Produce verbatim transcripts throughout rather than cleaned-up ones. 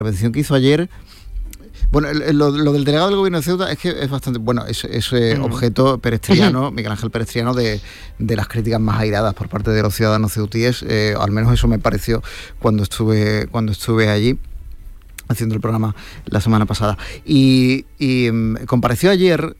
intervención que hizo ayer. Bueno, lo, lo del delegado del gobierno de Ceuta es que es bastante, bueno, es, es eh, objeto perestriano, Miguel Ángel Perestriano, de, de las críticas más airadas por parte de los ciudadanos ceutíes, eh, al menos eso me pareció cuando estuve, cuando estuve allí haciendo el programa la semana pasada. Y, y um, compareció ayer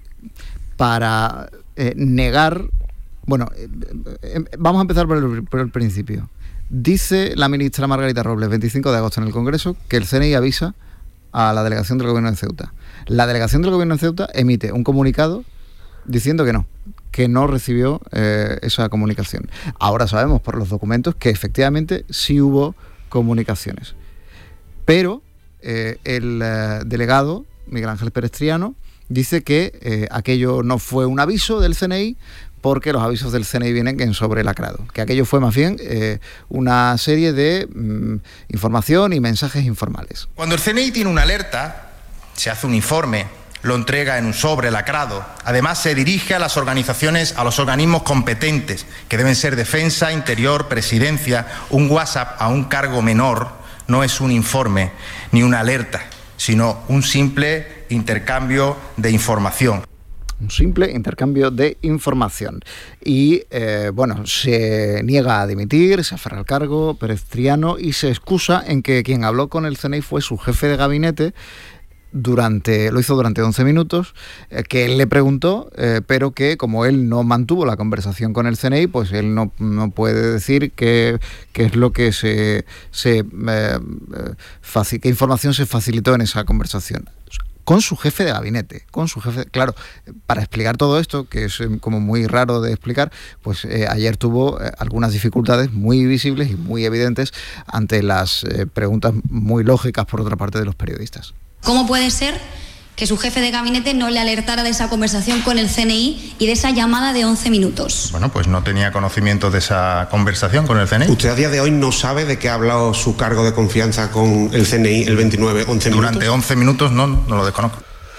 para eh, negar, bueno, eh, eh, vamos a empezar por el, por el principio. Dice la ministra Margarita Robles, veinticinco de agosto en el Congreso, que el C N I avisa a la delegación del gobierno de Ceuta. La delegación del gobierno de Ceuta emite un comunicado diciendo que no, que no recibió eh, esa comunicación. Ahora sabemos por los documentos que efectivamente sí hubo comunicaciones. Pero eh, el eh, delegado, Miguel Ángel Perestriano, dice que eh, aquello no fue un aviso del C N I, porque los avisos del C N I vienen en sobrelacrado, que aquello fue más bien eh, una serie de mm, información y mensajes informales. Cuando el C N I tiene una alerta, se hace un informe, lo entrega en un sobre lacrado, además se dirige a las organizaciones, a los organismos competentes, que deben ser Defensa, Interior, Presidencia. Un WhatsApp a un cargo menor no es un informe ni una alerta, sino un simple intercambio de información. Un simple intercambio de información. Y, eh, bueno, se niega a dimitir, se aferra al cargo, Perestriano, y se excusa en que quien habló con el C N I fue su jefe de gabinete, durante lo hizo durante once minutos, eh, que él le preguntó, eh, pero que como él no mantuvo la conversación con el C N I, pues él no, no puede decir qué es lo que se... se eh, faci- qué información se facilitó en esa conversación. Con su jefe de gabinete, con su jefe... Claro, para explicar todo esto, que es como muy raro de explicar, pues eh, ayer tuvo eh, algunas dificultades muy visibles y muy evidentes ante las eh, preguntas muy lógicas, por otra parte, de los periodistas. ¿Cómo puede ser que su jefe de gabinete no le alertara de esa conversación con el C N I y de esa llamada de once minutos? Bueno, pues no tenía conocimiento de esa conversación con el C N I. ¿Usted a día de hoy no sabe de qué ha hablado su cargo de confianza con el C N I el veintinueve, once minutos? Durante once minutos no, no lo desconozco.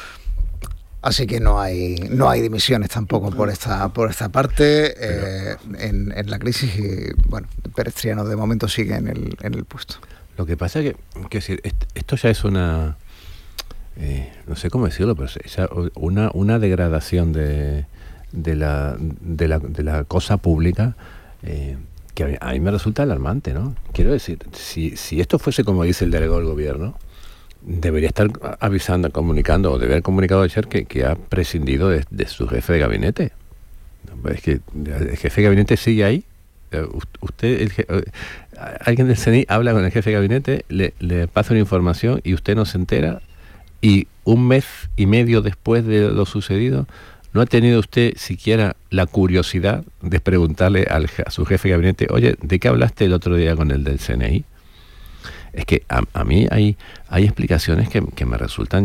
Así que no hay no hay dimisiones tampoco por esta por esta parte eh, en, en la crisis, y bueno, Perestriano de momento sigue en el, en el puesto. Lo que pasa es que, que decir, esto ya es una... Eh, no sé cómo decirlo, pero es una, una degradación de, de, la, de, la, de la cosa pública eh, que a mí, a mí me resulta alarmante, ¿no? Quiero decir, si, si esto fuese como dice el delegado del gobierno, debería estar avisando, comunicando, o debería haber comunicado ayer que, que ha prescindido de, de su jefe de gabinete. Es que el jefe de gabinete sigue ahí. Usted, el, alguien del C N I habla con el jefe de gabinete, le, le pasa una información y usted no se entera. Y un mes y medio después de lo sucedido, ¿no ha tenido usted siquiera la curiosidad de preguntarle al, a su jefe de gabinete, oye, ¿de qué hablaste el otro día con el del C N I? Es que a, a mí hay, hay explicaciones que, que me resultan,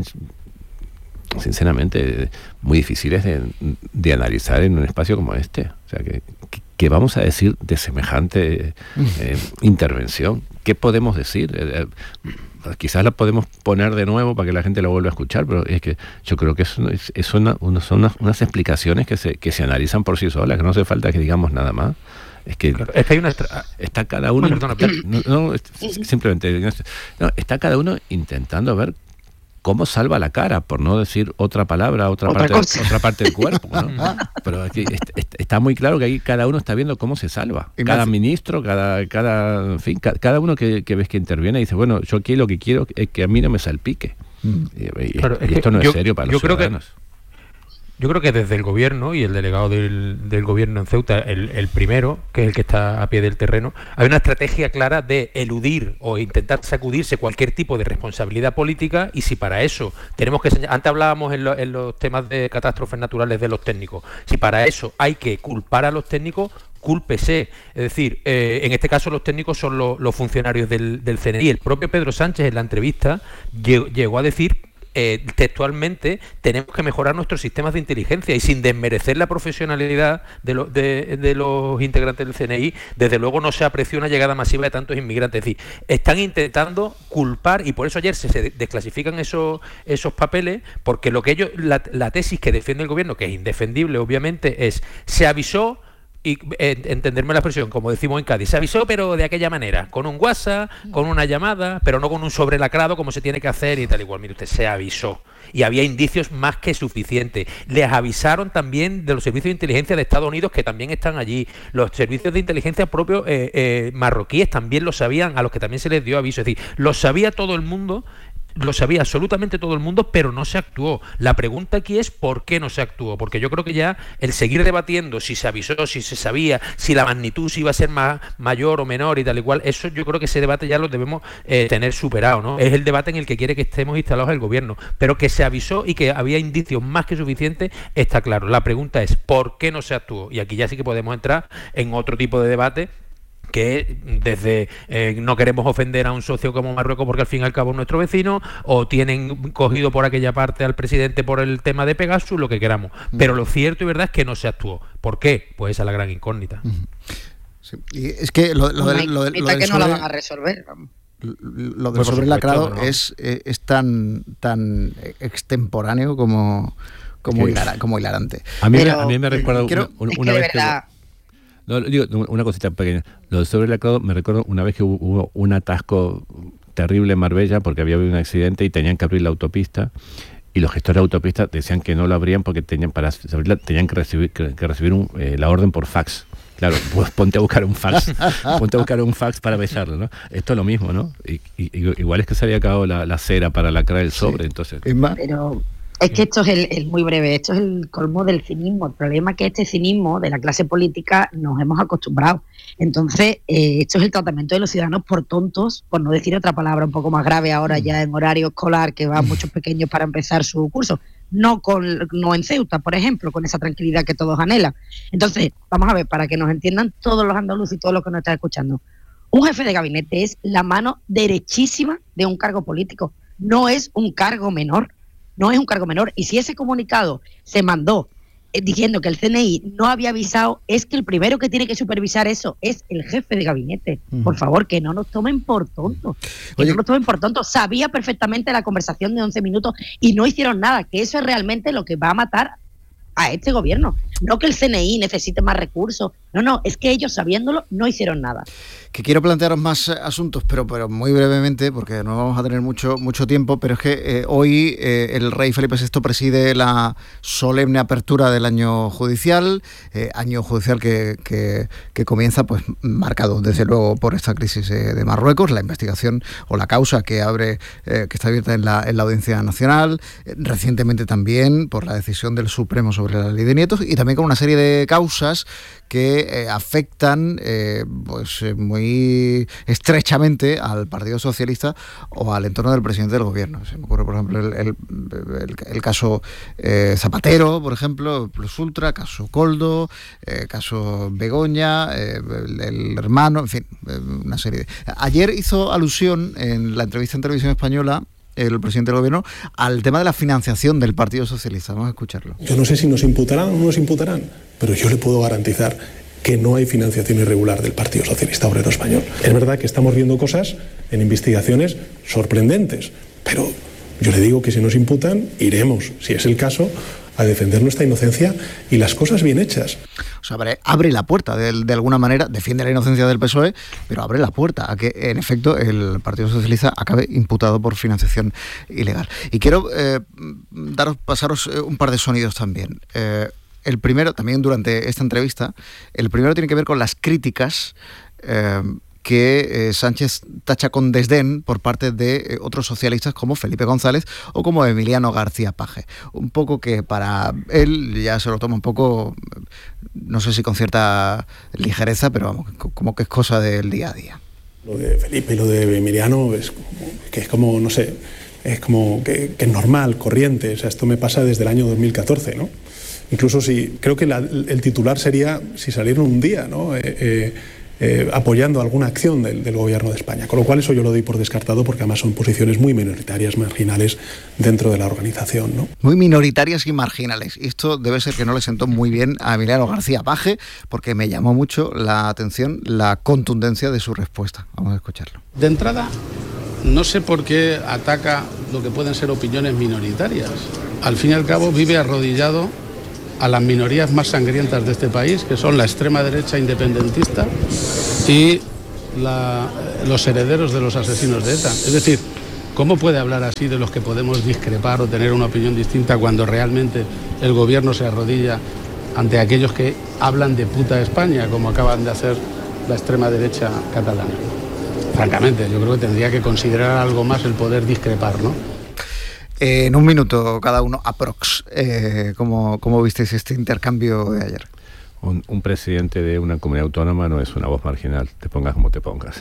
sinceramente, muy difíciles de, de analizar en un espacio como este. O sea, que, que, que vamos a decir de semejante eh, intervención. ¿Qué podemos decir? Eh, eh, Quizás la podemos poner de nuevo para que la gente la vuelva a escuchar, pero es que yo creo que es, es, es una, una, son unas, unas explicaciones que se, que se analizan por sí solas, que no hace falta que digamos nada más. Es que, claro, es que hay una estra... está cada uno... Bueno, perdona, no, no, simplemente... No, está cada uno intentando ver cómo salva la cara, por no decir otra palabra, otra, otra parte, otra parte del cuerpo, ¿no? Pero aquí está muy claro que ahí cada uno está viendo cómo se salva. Cada ministro, cada, cada, en fin, cada uno que, que ves que interviene dice, bueno, yo aquí lo que quiero es que a mí no me salpique. Mm. Y, y, claro, y esto no yo, es serio para los ciudadanos. Que... Yo creo que desde el gobierno y el delegado del, del gobierno en Ceuta, el, el primero, que es el que está a pie del terreno, hay una estrategia clara de eludir o intentar sacudirse cualquier tipo de responsabilidad política, y si para eso tenemos que... Antes hablábamos en, lo, en los temas de catástrofes naturales de los técnicos. Si para eso hay que culpar a los técnicos, cúlpese. Es decir, eh, en este caso los técnicos son los, los funcionarios del, del C N I. El propio Pedro Sánchez en la entrevista llegó, llegó a decir... Eh, textualmente, tenemos que mejorar nuestros sistemas de inteligencia, y sin desmerecer la profesionalidad de, lo, de, de los integrantes del C N I, desde luego no se apreció una llegada masiva de tantos inmigrantes. Es decir, están intentando culpar, y por eso ayer se, se desclasifican esos, esos papeles, porque lo que ellos, la, la tesis que defiende el gobierno, que es indefendible obviamente, es se avisó y eh, entenderme la expresión, como decimos en Cádiz, se avisó pero de aquella manera, con un WhatsApp, con una llamada, pero no con un sobrelacrado como se tiene que hacer y tal igual. Mire usted, se avisó y había indicios más que suficientes. Les avisaron también de los servicios de inteligencia de Estados Unidos, que también están allí, los servicios de inteligencia propios eh, eh, marroquíes también lo sabían, a los que también se les dio aviso, es decir, lo sabía todo el mundo. Lo sabía absolutamente todo el mundo, pero no se actuó. La pregunta aquí es ¿por qué no se actuó? Porque yo creo que ya el seguir debatiendo si se avisó, si se sabía, si la magnitud si iba a ser más, mayor o menor y tal y cual, eso yo creo que ese debate ya lo debemos eh, tener superado, ¿no? Es el debate en el que quiere que estemos instalados el gobierno, pero que se avisó y que había indicios más que suficientes, está claro. La pregunta es ¿por qué no se actuó? Y aquí ya sí que podemos entrar en otro tipo de debate, que desde eh, no queremos ofender a un socio como Marruecos porque al fin y al cabo es nuestro vecino, o tienen cogido por aquella parte al presidente por el tema de Pegasus, lo que queramos. Pero lo cierto y verdad es que no se actuó. ¿Por qué? Pues esa es la gran incógnita. Sí. Y es que lo, lo, Una lo, lo, incógnita lo que sobre, no la van a resolver. Lo del sobrelacrado ¿no? es, es tan, tan extemporáneo como, como, sí. hilara, como hilarante. A mí, Pero, a mí me recuerda quiero, una, es una que vez de verdad, que... No, digo, una cosita pequeña. Lo del sobrelacrado me recuerdo una vez que hubo, hubo un atasco terrible en Marbella porque había habido un accidente y tenían que abrir la autopista y los gestores de autopista decían que no lo abrían porque tenían para abrirla tenían que recibir, que, que recibir un, eh, la orden por fax. Claro, pues ponte a buscar un fax, ponte a buscar un fax para besarlo, ¿no? Esto es lo mismo, ¿no? Y, y, igual es que se había acabado la, la cera para lacrar el sobre, sí. Entonces. Pero es que esto es el, el muy breve, esto es el colmo del cinismo. El problema es que este cinismo de la clase política nos hemos acostumbrado. Entonces, eh, esto es el tratamiento de los ciudadanos por tontos, por no decir otra palabra un poco más grave ahora ya en horario escolar, que van muchos pequeños para empezar su curso. No, con, no en Ceuta, por ejemplo, con esa tranquilidad que todos anhelan. Entonces, vamos a ver, para que nos entiendan todos los andaluces y todos los que nos están escuchando. Un jefe de gabinete es la mano derechísima de un cargo político. No es un cargo menor. No es un cargo menor. Y si ese comunicado se mandó eh, diciendo que el C N I no había avisado, es que el primero que tiene que supervisar eso es el jefe de gabinete. Uh-huh. Por favor, que no nos tomen por tontos. Que Oye. no nos tomen por tontos. Sabía perfectamente la conversación de once minutos y no hicieron nada. Que eso es realmente lo que va a matar a este gobierno. No que el C N I necesite más recursos. No, no, es que ellos sabiéndolo no hicieron nada. Que quiero plantearos más asuntos, pero, pero muy brevemente, porque no vamos a tener mucho, mucho tiempo, pero es que eh, hoy eh, el rey Felipe sexto preside la solemne apertura del año judicial, eh, año judicial que, que, que comienza pues marcado desde luego por esta crisis eh, de Marruecos, la investigación o la causa que abre, eh, que está abierta en la, en la Audiencia Nacional, eh, recientemente también por la decisión del Supremo sobre la ley de nietos y también con una serie de causas que eh, afectan eh, pues eh, muy estrechamente al Partido Socialista o al entorno del presidente del gobierno. Se me ocurre, por ejemplo, el, el, el, el caso eh, Zapatero, por ejemplo, Plus Ultra, caso Coldo, eh, caso Begoña, eh, el, el hermano, en fin, eh, una serie de... Ayer hizo alusión en la entrevista en Televisión Española el presidente del gobierno al tema de la financiación del Partido Socialista. Vamos a escucharlo. Yo no sé si nos imputarán o no nos imputarán, pero yo le puedo garantizar que no hay financiación irregular del Partido Socialista Obrero Español. Es verdad que estamos viendo cosas en investigaciones sorprendentes, pero yo le digo que si nos imputan, iremos, si es el caso, a defender nuestra inocencia y las cosas bien hechas. O sea, abre, abre la puerta, de, de alguna manera, defiende la inocencia del P S O E, pero abre la puerta a que, en efecto, el Partido Socialista acabe imputado por financiación ilegal. Y quiero eh, daros, pasaros un par de sonidos también. Eh, el primero, también durante esta entrevista, el primero tiene que ver con las críticas eh, que eh, Sánchez tacha con desdén por parte de eh, otros socialistas como Felipe González o como Emiliano García Paje. Un poco que para él ya se lo toma un poco, no sé si con cierta ligereza, pero vamos, como que es cosa del día a día. Lo de Felipe y lo de Emiliano es como, que es como, no sé, es como que, que es normal, corriente. O sea, esto me pasa desde el año dos mil catorce, ¿no? Incluso si, creo que la, el titular sería si salieron un día, ¿no? Eh, eh, Eh, apoyando alguna acción del, del gobierno de España, con lo cual eso yo lo doy por descartado porque además son posiciones muy minoritarias, marginales dentro de la organización, ¿no? Muy minoritarias y marginales, y esto debe ser que no le sentó muy bien a Emiliano García Paje porque me llamó mucho la atención la contundencia de su respuesta. Vamos a escucharlo. De entrada, no sé por qué ataca lo que pueden ser opiniones minoritarias. Al fin y al cabo vive arrodillado a las minorías más sangrientas de este país, que son la extrema derecha independentista y la, los herederos de los asesinos de ETA. Es decir, ¿cómo puede hablar así de los que podemos discrepar o tener una opinión distinta cuando realmente el gobierno se arrodilla ante aquellos que hablan de puta España, como acaban de hacer la extrema derecha catalana? Francamente, yo creo que tendría que considerar algo más el poder discrepar, ¿no? Eh, en un minuto cada uno, aprox, eh, ¿cómo, ¿cómo visteis este intercambio de ayer? Un, un presidente de una comunidad autónoma no es una voz marginal, te pongas como te pongas.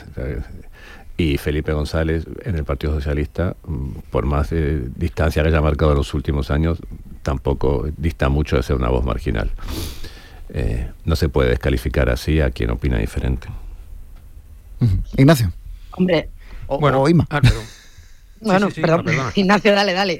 Y Felipe González, en el Partido Socialista, por más eh, distancia que haya marcado en los últimos años, tampoco dista mucho de ser una voz marginal. Eh, no se puede descalificar así a quien opina diferente. Uh-huh. Ignacio. Hombre. O, bueno, o Ima. Ah, perdón. Bueno, sí, sí, sí, perdón, no, Ignacio, dale, dale.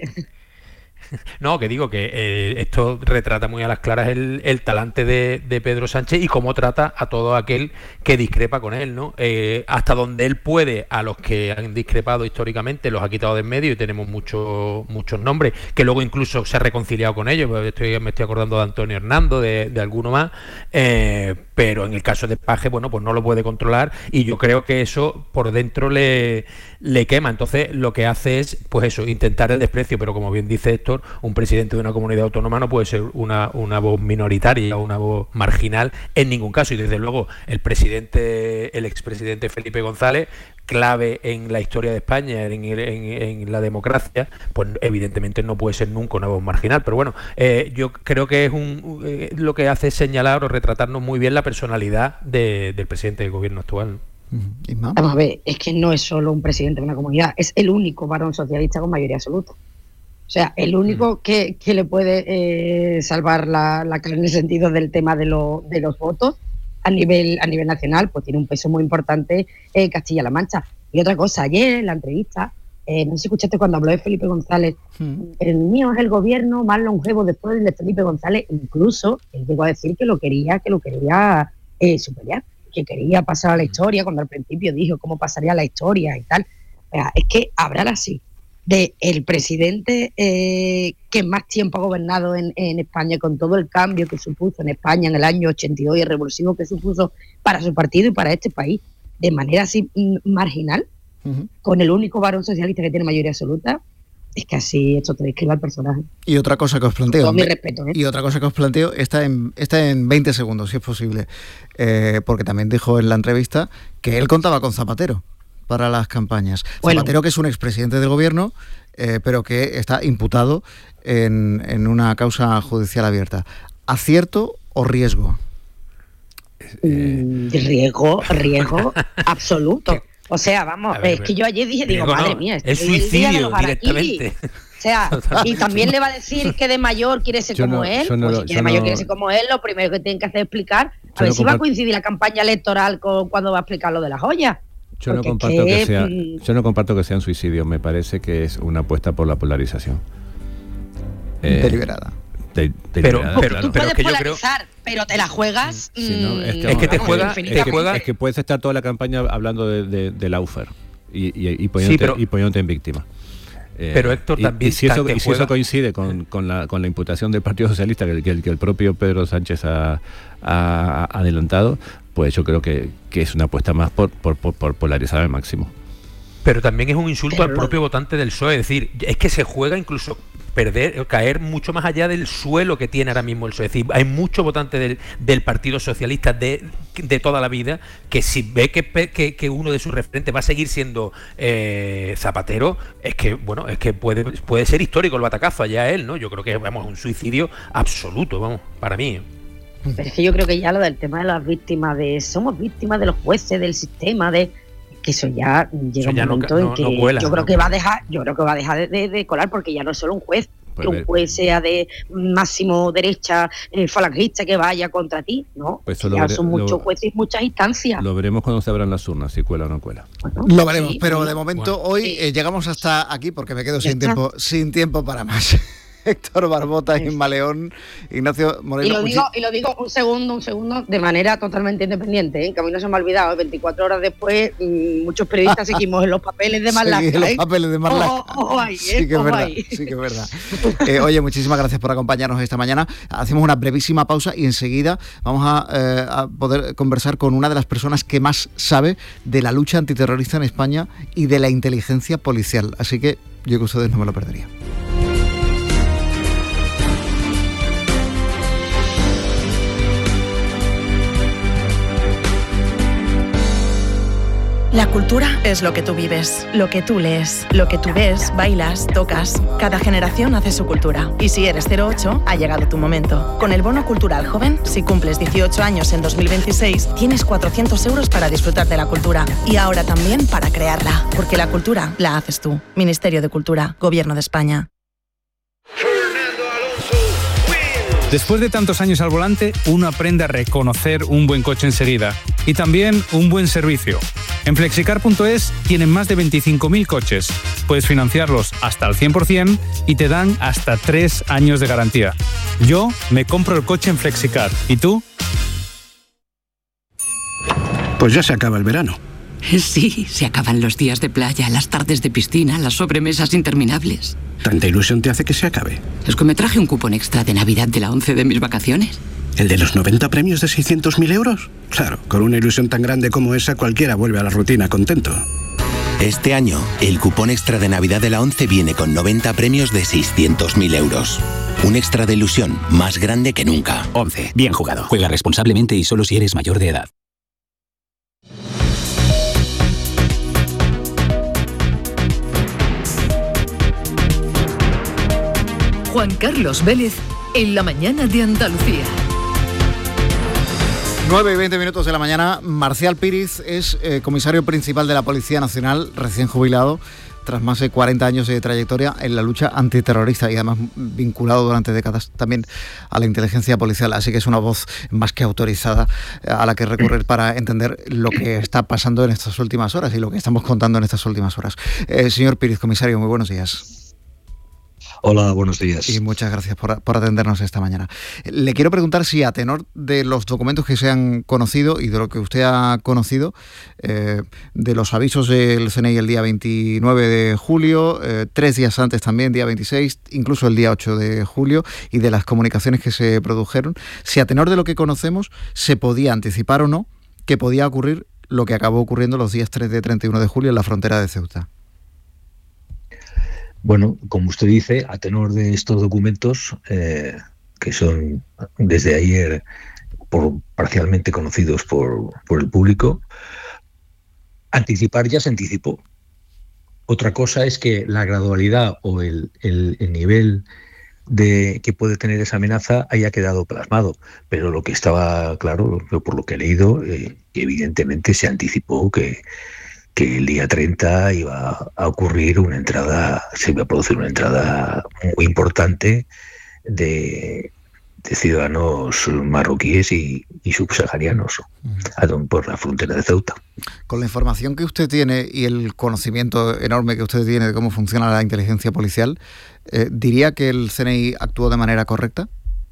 No, que digo que eh, esto retrata muy a las claras el, el talante de, de Pedro Sánchez y cómo trata a todo aquel que discrepa con él, ¿no? Eh, hasta donde él puede, a los que han discrepado históricamente, los ha quitado de en medio, y tenemos muchos muchos nombres, que luego incluso se ha reconciliado con ellos. Estoy, me estoy acordando de Antonio Hernando, de, de alguno más, eh, pero en el caso de Paje, bueno, pues no lo puede controlar, y yo creo que eso por dentro le, le quema. Entonces lo que hace es, pues eso, intentar el desprecio, pero como bien dice Héctor, un presidente de una comunidad autónoma no puede ser una, una voz minoritaria o una voz marginal en ningún caso, y desde luego el presidente, el expresidente Felipe González, clave en la historia de España, en, en, en la democracia, pues evidentemente no puede ser nunca una voz marginal. Pero bueno, eh, yo creo que es un eh, lo que hace es señalar o retratarnos muy bien la personalidad de, del presidente del gobierno actual. Vamos a ver, es que no es solo un presidente de una comunidad, es el único varón socialista con mayoría absoluta. O sea, el único que, que le puede eh, salvar la, la cara en el sentido del tema de, lo, de los votos a nivel a nivel nacional, pues tiene un peso muy importante eh, Castilla-La Mancha. Y otra cosa, ayer en la entrevista, eh, no sé si escuchaste cuando habló de Felipe González, hmm. el mío es el gobierno más longevo después del de Felipe González, incluso él llegó a decir que lo quería, que lo quería eh, superar, que quería pasar a la historia, cuando al principio dijo cómo pasaría a la historia y tal. O sea, es que hablar así de el presidente eh, que más tiempo ha gobernado en, en España, con todo el cambio que supuso en España en el año ochenta y dos y el revulsivo que supuso para su partido y para este país, de manera así marginal, uh-huh. con el único varón socialista que tiene mayoría absoluta, es que así esto te describe al personaje. Y otra cosa que os planteo, con todo mi respeto, ¿eh? y otra cosa que os planteo está en, está en veinte segundos, si es posible, eh, porque también dijo en la entrevista que él contaba con Zapatero para las campañas. Bueno. Zapatero, que es un expresidente del gobierno, eh, pero que está imputado en, en una causa judicial abierta. ¿Acierto o riesgo? Mm, riesgo, riesgo absoluto. O sea, vamos, ver, es que yo ayer dije, digo, madre no, mía, es suicidio directamente. O sea, y también le va a decir que de mayor quiere ser yo como no, él, no, pues si de mayor no, quiere ser como él, lo primero que tienen que hacer es explicar, a ver no si va a coincidir la campaña electoral con cuando va a explicar lo de las joyas. Yo no, comparto que, que sea, yo no comparto que sea un suicidio, me parece que es una apuesta por la polarización. Eh, deliberada. De, pero, deliberada, pero claro. tú puedes pero polarizar, creo... pero te la juegas... Sí, no, es, que, es que te juega... Es que, juega... es que puedes estar toda la campaña hablando de, de, de Laufer y, y, y, poniéndote, sí, pero... y poniéndote en víctima. Eh, pero Héctor también... Y, y si, eso, y si juega... eso coincide con, con, la, con la imputación del Partido Socialista que, que, que el propio Pedro Sánchez ha, ha adelantado, pues yo creo que, que es una apuesta más por, por, por, por polarizar al máximo. Pero también es un insulto pero... al propio votante del P S O E, es decir, es que se juega incluso perder, caer mucho más allá del suelo que tiene ahora mismo el P S O E. Es decir, hay muchos votantes del, del Partido Socialista de, de toda la vida que si ve que, que, que uno de sus referentes va a seguir siendo eh, Zapatero, es que bueno, es que puede, puede ser histórico el batacazo allá él, ¿no? Yo creo que vamos, un suicidio absoluto, vamos, para mí. Pero es que yo creo que ya lo del tema de las víctimas, de somos víctimas de los jueces, del sistema, de que eso ya llega eso ya un momento no, en que no, no cuela, yo creo no que va a dejar, yo creo que va a dejar de, de, de colar, porque ya no es solo un juez, pues que un juez sea de máximo derecha, eh, falangista, que vaya contra ti, ¿no? Pues ya veré, son muchos lo, jueces y muchas instancias. Lo veremos cuando se abran las urnas, si cuela o no cuela. Bueno, lo veremos, sí, pero de momento bueno, hoy sí. eh, llegamos hasta aquí porque me quedo sin tiempo, sin tiempo para más. Héctor Barbota, Inma León, Ignacio Moreno. Y lo digo, y lo digo un segundo, un segundo, de manera totalmente independiente, ¿eh? Que a mí no se me ha olvidado, veinticuatro horas después, mmm, muchos periodistas seguimos en los papeles de Marlaska. Sí, en los ¿eh? papeles de Marlaska. Ojo, ojo ahí, ¿eh? Sí que es ojo verdad, ahí. sí que es verdad. Eh, oye, muchísimas gracias por acompañarnos esta mañana. Hacemos una brevísima pausa y enseguida vamos a, eh, a poder conversar con una de las personas que más sabe de la lucha antiterrorista en España y de la inteligencia policial. Así que yo que ustedes no me lo perdería. La cultura es lo que tú vives, lo que tú lees, lo que tú ves, bailas, tocas. Cada generación hace su cultura. Y si eres cero ocho, ha llegado tu momento. Con el Bono Cultural Joven, si cumples dieciocho años en dos mil veintiséis, tienes cuatrocientos euros para disfrutar de la cultura. Y ahora también para crearla. Porque la cultura la haces tú. Ministerio de Cultura, Gobierno de España. Después de tantos años al volante, uno aprende a reconocer un buen coche enseguida y también un buen servicio. En flexicar punto es tienen más de veinticinco mil coches. Puedes financiarlos hasta el cien por ciento y te dan hasta tres años de garantía. Yo me compro el coche en Flexicar. ¿Y tú? Pues ya se acaba el verano. Sí, se acaban los días de playa, las tardes de piscina, las sobremesas interminables. ¿Tanta ilusión te hace que se acabe? Es que me traje un cupón extra de Navidad de la ONCE de mis vacaciones. ¿El de los noventa premios de seiscientos mil euros? Claro, con una ilusión tan grande como esa, cualquiera vuelve a la rutina contento. Este año, el cupón extra de Navidad de la ONCE viene con noventa premios de seiscientos mil euros. Un extra de ilusión más grande que nunca. ONCE, bien jugado. Juega responsablemente y solo si eres mayor de edad. Juan Carlos Vélez, en la mañana de Andalucía. nueve y veinte minutos de la mañana. Marcial Píriz es eh, comisario principal de la Policía Nacional, recién jubilado, tras más de cuarenta años de trayectoria en la lucha antiterrorista y además vinculado durante décadas también a la inteligencia policial. Así que es una voz más que autorizada a la que recurrir para entender lo que está pasando en estas últimas horas y lo que estamos contando en estas últimas horas. Eh, señor Píriz, comisario, muy buenos días. Hola, buenos días. Y muchas gracias por, por atendernos esta mañana. Le quiero preguntar si, a tenor de los documentos que se han conocido y de lo que usted ha conocido, eh, de los avisos del C N I el día veintinueve de julio, eh, tres días antes también, día veintiséis, incluso el día ocho de julio, y de las comunicaciones que se produjeron, si a tenor de lo que conocemos se podía anticipar o no que podía ocurrir lo que acabó ocurriendo los días tres de treinta y uno de julio en la frontera de Ceuta. Bueno, como usted dice, a tenor de estos documentos, eh, que son desde ayer por, parcialmente conocidos por, por el público, anticipar ya se anticipó. Otra cosa es que la gradualidad o el, el, el nivel de que puede tener esa amenaza haya quedado plasmado. Pero lo que estaba claro, por lo que he leído, eh, evidentemente se anticipó que que el día treinta iba a ocurrir una entrada, se iba a producir una entrada muy importante de, de ciudadanos marroquíes y, y subsaharianos uh-huh. por la frontera de Ceuta. Con la información que usted tiene y el conocimiento enorme que usted tiene de cómo funciona la inteligencia policial, eh, ¿diría que el C N I actuó de manera correcta?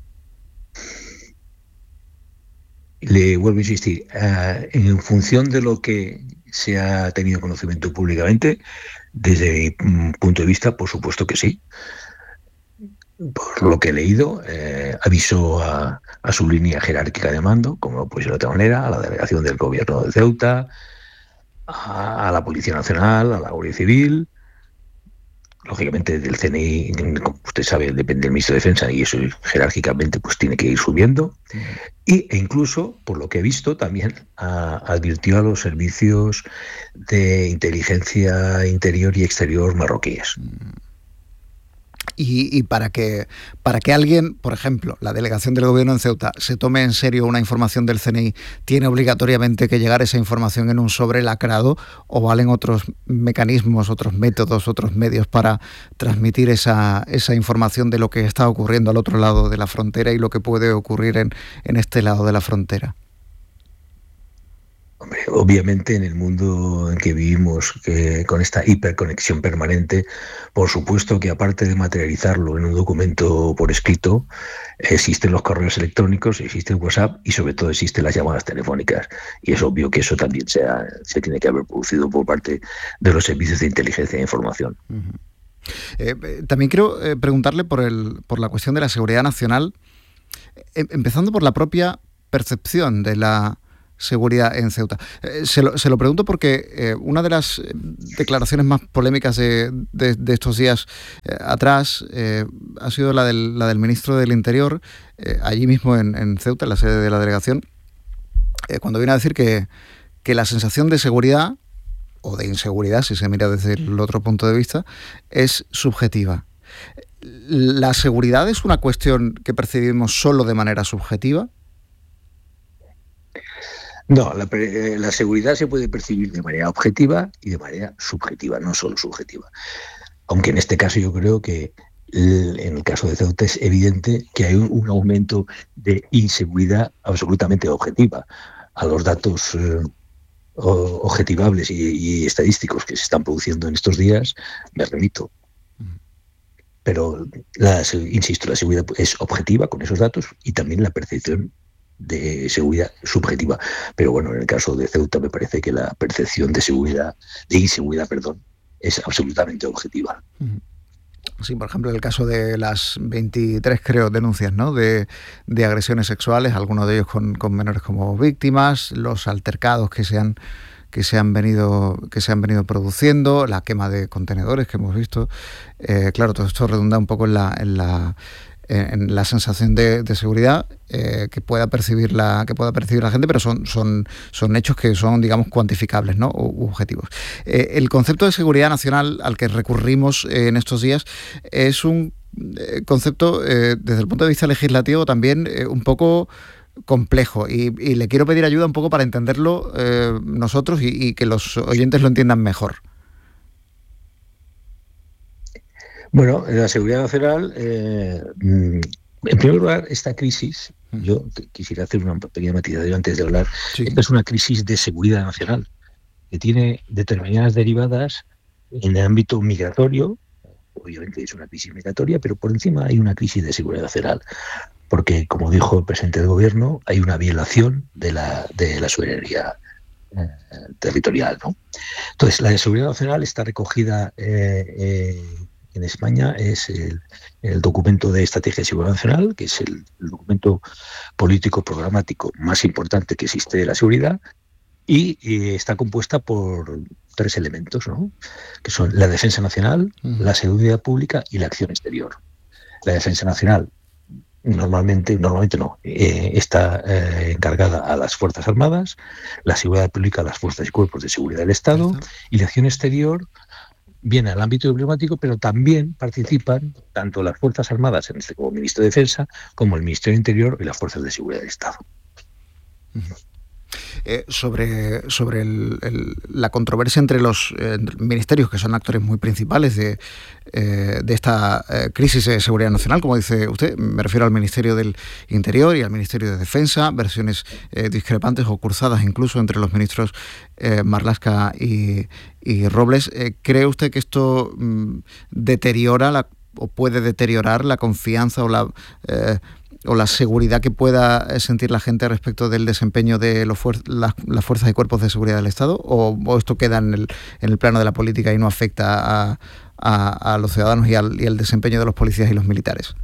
Le vuelvo a insistir, uh, en función de lo que se ha tenido conocimiento públicamente, desde mi punto de vista, por supuesto que sí. Por lo que he leído, eh, avisó a, a su línea jerárquica de mando, como pues de otra manera, a la delegación del gobierno de Ceuta, a, a la Policía Nacional, a la Guardia Civil. Lógicamente del C N I, como usted sabe, depende del Ministro de Defensa y eso jerárquicamente pues tiene que ir subiendo. Sí. Y, e incluso, por lo que he visto, también a, advirtió a los servicios de inteligencia interior y exterior marroquíes. Y, y para que para que alguien, por ejemplo, la delegación del gobierno en Ceuta, se tome en serio una información del C N I, ¿tiene obligatoriamente que llegar esa información en un sobre lacrado o valen otros mecanismos, otros métodos, otros medios para transmitir esa, esa información de lo que está ocurriendo al otro lado de la frontera y lo que puede ocurrir en, en este lado de la frontera? Hombre, obviamente en el mundo en que vivimos, que con esta hiperconexión permanente, por supuesto que aparte de materializarlo en un documento por escrito, existen los correos electrónicos, existe el WhatsApp y sobre todo existen las llamadas telefónicas. Y es obvio que eso también se, ha, se tiene que haber producido por parte de los servicios de inteligencia e información. Uh-huh. eh, también quiero eh, preguntarle por, el, por la cuestión de la seguridad nacional, eh, empezando por la propia percepción de la seguridad en Ceuta. Eh, se, lo, se lo pregunto porque eh, una de las declaraciones más polémicas de, de, de estos días eh, atrás eh, ha sido la del, la del ministro del Interior, eh, allí mismo en, en Ceuta, en la sede de la delegación, eh, cuando viene a decir que, que la sensación de seguridad, o de inseguridad, si se mira desde el otro punto de vista, es subjetiva. ¿La seguridad es una cuestión que percibimos solo de manera subjetiva? No, la, la seguridad se puede percibir de manera objetiva y de manera subjetiva, no solo subjetiva. Aunque en este caso yo creo que el, en el caso de Ceuta es evidente que hay un, un aumento de inseguridad absolutamente objetiva. A los datos eh, objetivables y, y estadísticos que se están produciendo en estos días me remito. Pero, la, insisto, la seguridad es objetiva con esos datos y también la percepción de seguridad subjetiva. Pero bueno, en el caso de Ceuta me parece que la percepción de seguridad, de inseguridad, perdón, es absolutamente objetiva. Sí, por ejemplo, en el caso de las veintitrés, creo, denuncias, ¿no?, de, de agresiones sexuales, algunos de ellos con, con menores como víctimas, los altercados que se han que se han venido que se han venido produciendo, la quema de contenedores que hemos visto. Eh, claro, todo esto redunda un poco en la en la en la sensación de, de seguridad eh, que pueda percibir la que pueda percibir la gente, pero son son son hechos que son, digamos, cuantificables, ¿no?, u objetivos. Eh, el concepto de seguridad nacional al que recurrimos eh, en estos días es un eh, concepto eh, desde el punto de vista legislativo también eh, un poco complejo y, y le quiero pedir ayuda un poco para entenderlo eh, nosotros y, y que los oyentes lo entiendan mejor. Bueno, la seguridad nacional, eh, en primer lugar, esta crisis, yo quisiera hacer una pequeña matización antes de hablar, sí. Esta es una crisis de seguridad nacional, que tiene determinadas derivadas en el ámbito migratorio, obviamente es una crisis migratoria, pero por encima hay una crisis de seguridad nacional, porque, como dijo el presidente del gobierno, hay una violación de la, de la soberanía eh, territorial, ¿no? Entonces, la seguridad nacional está recogida eh, eh, en España, es el, el documento de estrategia de seguridad nacional, que es el, el documento político programático más importante que existe de la seguridad, y eh, está compuesta por tres elementos, ¿no?, que son la defensa nacional, uh-huh. la seguridad pública y la acción exterior. La defensa nacional normalmente, normalmente no, eh, está eh, encargada a las Fuerzas Armadas, la seguridad pública a las fuerzas y cuerpos de seguridad del Estado, uh-huh. y la acción exterior viene al ámbito diplomático, pero también participan tanto las Fuerzas Armadas, en este como el Ministerio de Defensa, como el Ministerio de Interior y las Fuerzas de Seguridad del Estado. Uh-huh. Eh, sobre sobre el, el, la controversia entre los eh, ministerios, que son actores muy principales de, eh, de esta eh, crisis de seguridad nacional, como dice usted, me refiero al Ministerio del Interior y al Ministerio de Defensa, versiones eh, discrepantes o cruzadas incluso entre los ministros eh, Marlaska y, y Robles. Eh, ¿Cree usted que esto mm, deteriora la, o puede deteriorar la confianza o la... Eh, o la seguridad que pueda sentir la gente respecto del desempeño de los fuer- las, las fuerzas y cuerpos de seguridad del Estado, o, o esto queda en el, en el plano de la política y no afecta a, a, a los ciudadanos y al, y al desempeño de los policías y los militares?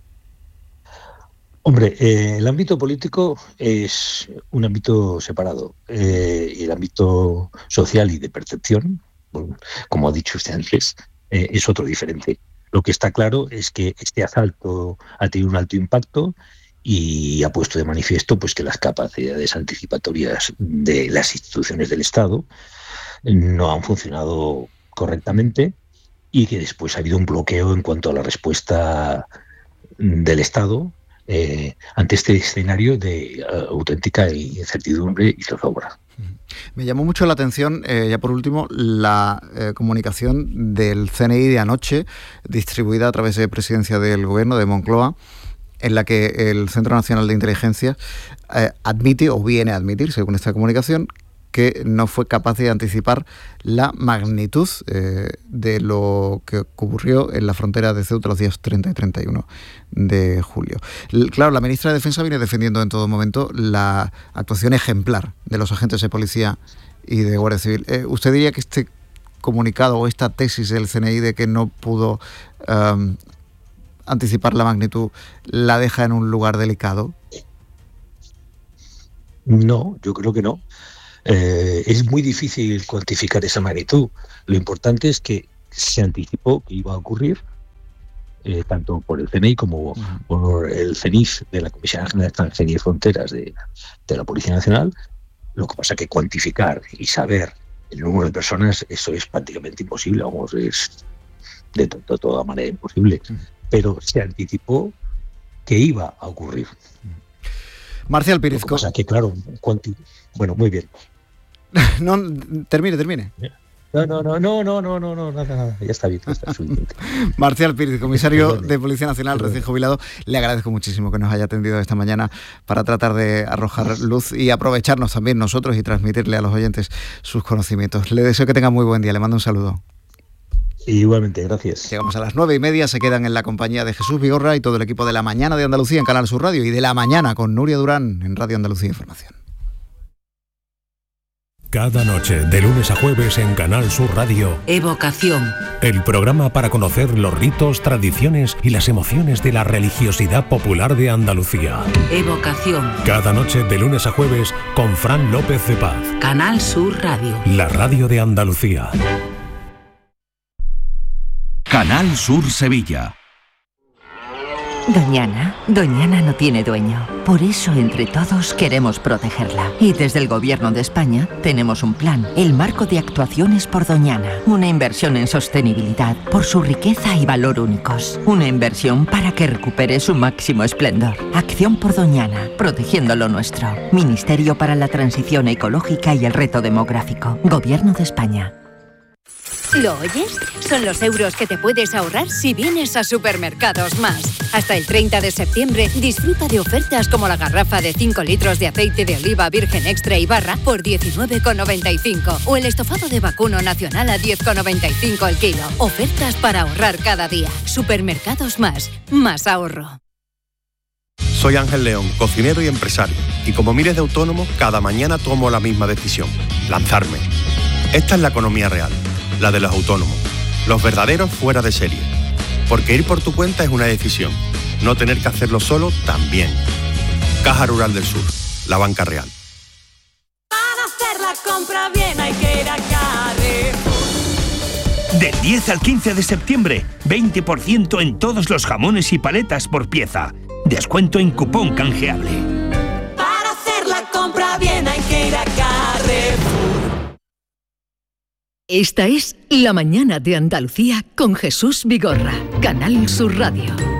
Hombre, eh, el ámbito político es un ámbito separado, eh, y el ámbito social y de percepción, bueno, como ha dicho usted antes, eh, es otro diferente. Lo que está claro es que este asalto ha tenido un alto impacto y ha puesto de manifiesto pues que las capacidades anticipatorias de las instituciones del Estado no han funcionado correctamente y que después ha habido un bloqueo en cuanto a la respuesta del Estado eh, ante este escenario de uh, auténtica incertidumbre y zozobra. Me llamó mucho la atención, eh, ya por último, la eh, comunicación del C N I de anoche, distribuida a través de Presidencia del Gobierno de Moncloa, en la que el Centro Nacional de Inteligencia eh, admite, o viene a admitir, según esta comunicación, que no fue capaz de anticipar la magnitud eh, de lo que ocurrió en la frontera de Ceuta los días treinta y treinta y uno de julio. Claro, la ministra de Defensa viene defendiendo en todo momento la actuación ejemplar de los agentes de policía y de Guardia Civil. Eh, ¿Usted diría que este comunicado o esta tesis del C N I de que no pudo um, anticipar la magnitud la deja en un lugar delicado? No, yo creo que no. Eh, es muy difícil cuantificar esa magnitud. Lo importante es que se anticipó que iba a ocurrir, eh, tanto por el C N I como uh-huh. por el CENIF de la Comisión Nacional de Extranjería y Fronteras de, de la Policía Nacional. Lo que pasa es que cuantificar y saber el número de personas, eso es prácticamente imposible, vamos, es de, to- de toda manera imposible. Uh-huh. Pero se anticipó que iba a ocurrir. Marcial Pírez. Lo que pasa que, claro, cuanti- bueno, muy bien. No, termine, termine. No, no, no, no, no, no, no, no, nada, nada, ya está bien, ya está suficiente. Marcial Pírez, comisario de Policía Nacional, recién jubilado, le agradezco muchísimo que nos haya atendido esta mañana para tratar de arrojar luz y aprovecharnos también nosotros y transmitirle a los oyentes sus conocimientos. Le deseo que tenga muy buen día, le mando un saludo. Igualmente, gracias. Llegamos a las nueve y media, se quedan en la compañía de Jesús Vigorra y todo el equipo de La Mañana de Andalucía en Canal Sur Radio y de La Mañana con Nuria Durán en Radio Andalucía Información. Cada noche, de lunes a jueves en Canal Sur Radio. Evocación. El programa para conocer los ritos, tradiciones y las emociones de la religiosidad popular de Andalucía. Evocación. Cada noche, de lunes a jueves, con Fran López de Paz. Canal Sur Radio. La radio de Andalucía. Canal Sur Sevilla. Doñana, Doñana no tiene dueño. Por eso, entre todos, queremos protegerla. Y desde el Gobierno de España tenemos un plan, el Marco de Actuaciones por Doñana. Una inversión en sostenibilidad por su riqueza y valor únicos. Una inversión para que recupere su máximo esplendor. Acción por Doñana, protegiendo lo nuestro. Ministerio para la Transición Ecológica y el Reto Demográfico. Gobierno de España. ¿Lo oyes? Son los euros que te puedes ahorrar si vienes a Supermercados Más. Hasta el treinta de septiembre disfruta de ofertas como la garrafa de cinco litros de aceite de oliva virgen extra y barra por diecinueve con noventa y cinco o el estofado de vacuno nacional a diez con noventa y cinco el kilo. Ofertas para ahorrar cada día. Supermercados Más. Más ahorro. Soy Ángel León, cocinero y empresario. Y como miles de autónomos, cada mañana tomo la misma decisión: lanzarme. Esta es la economía real. La de los autónomos, los verdaderos fuera de serie. Porque ir por tu cuenta es una decisión, no tener que hacerlo solo también. Caja Rural del Sur, la banca real. Para hacer la compra bien hay que ir a Carrefour. Del diez al quince de septiembre, veinte por ciento en todos los jamones y paletas por pieza. Descuento en cupón canjeable. Para hacer la compra bien hay que ir a Carrefour. Esta es La Mañana de Andalucía con Jesús Vigorra, Canal Sur Radio.